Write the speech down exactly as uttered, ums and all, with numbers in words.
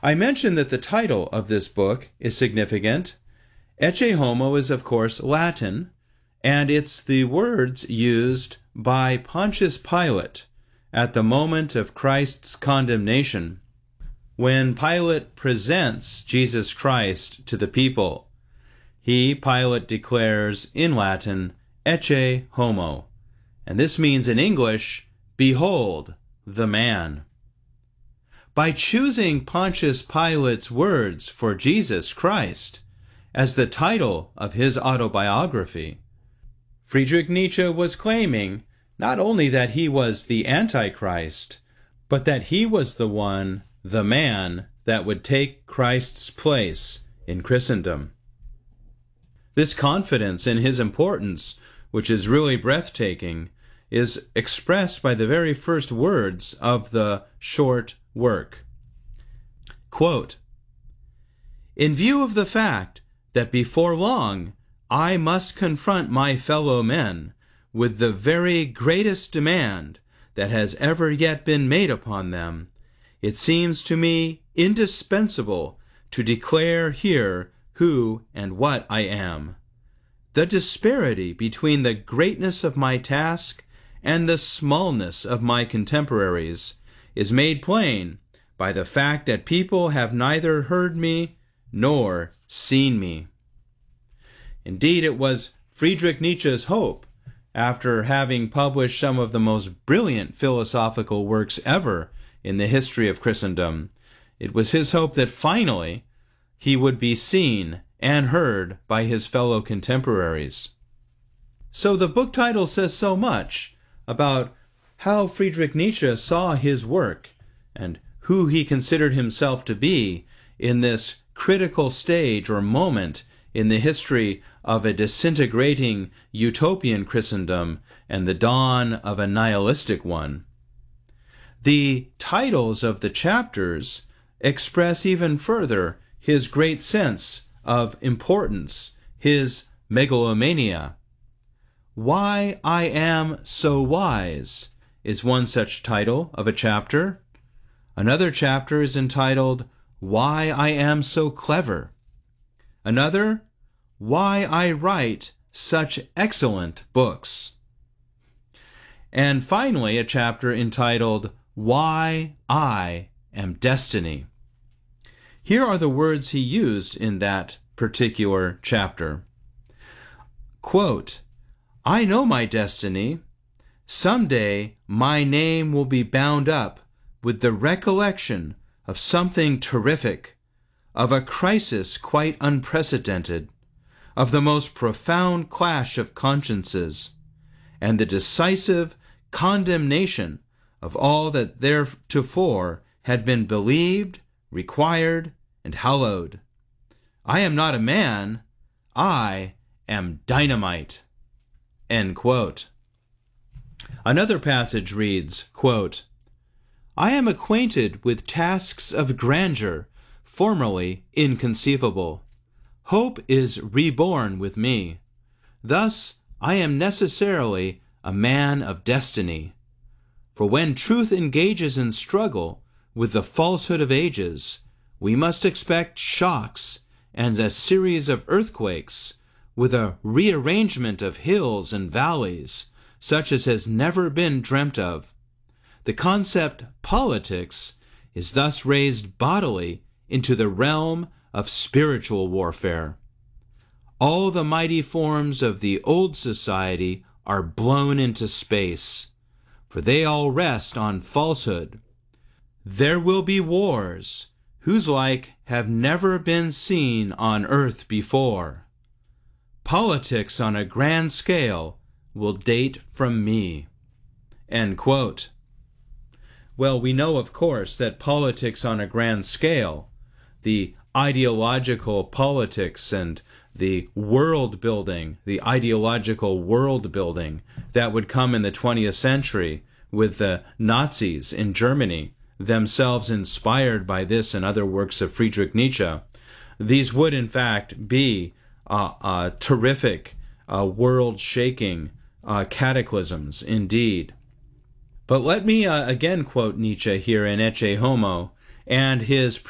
I mentioned that the title of this book is significant. Ecce Homo is, of course, Latin, and it's the words used by Pontius Pilate at the moment of Christ's condemnation. When Pilate presents Jesus Christ to the people, he, Pilate, declares in Latin, Ecce Homo, and this means in English, behold the man. By choosing Pontius Pilate's words for Jesus Christ as the title of his autobiography, Friedrich Nietzsche was claiming not only that he was the Antichrist, but that he was the one, the man, that would take Christ's place in Christendom. This confidence in his importance, which is really breathtaking, is expressed by the very first words of the short work. Quote, "In view of the fact that before long I must confront my fellow men with the very greatest demand that has ever yet been made upon them, it seems to me indispensable to declare here who and what I am. The disparity between the greatness of my task and the smallness of my contemporaries is made plain by the fact that people have neither heard me nor seen me." Indeed, it was Friedrich Nietzsche's hope, after having published some of the most brilliant philosophical works ever in the history of Christendom, it was his hope that finally he would be seen and heard by his fellow contemporaries. So the book title says so much about how Friedrich Nietzsche saw his work and who he considered himself to be in this critical stage or moment in the history of a disintegrating utopian Christendom and the dawn of a nihilistic one. The titles of the chapters express even further his great sense of importance, his megalomania. Why I Am So Wise is one such title of a chapter. Another chapter is entitled Why I Am So Clever. Another, Why I Write Such Excellent Books. And finally, a chapter entitled Why I Am Destiny. Here are the words he used in that particular chapter. Quote, "I know my destiny. Someday my name will be bound up with the recollection of something terrific, of a crisis quite unprecedented, of the most profound clash of consciences, and the decisive condemnation of all that theretofore had been believed, required, and hallowed. I am not a man, I am dynamite." End quote. Another passage reads, quote, "I am acquainted with tasks of grandeur formerly inconceivable. Hope is reborn with me. Thus I am necessarily a man of destiny. For when truth engages in struggle with the falsehood of ages, we must expect shocks and a series of earthquakes, with a rearrangement of hills and valleys, such as has never been dreamt of. The concept politics is thus raised bodily into the realm of spiritual warfare. All the mighty forms of the old society are blown into space, for they all rest on falsehood. There will be wars, whose like have never been seen on earth before. Politics on a grand scale will date from me." End quote. Well, we know, of course, that politics on a grand scale, the ideological politics and the world building, the ideological world building that would come in the twentieth century with the Nazis in Germany, themselves inspired by this and other works of Friedrich Nietzsche, these would in fact be uh, uh, terrific, uh, world-shaking uh, cataclysms indeed. But let me uh, again quote Nietzsche here in Ecce Homo and his